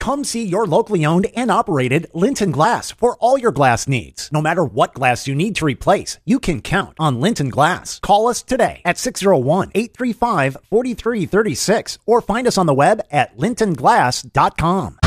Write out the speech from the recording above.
Come see your locally owned and operated Linton Glass for all your glass needs. No matter what glass you need to replace, you can count on Linton Glass. Call us today at 601-835-4336 or find us on the web at lintonglass.com.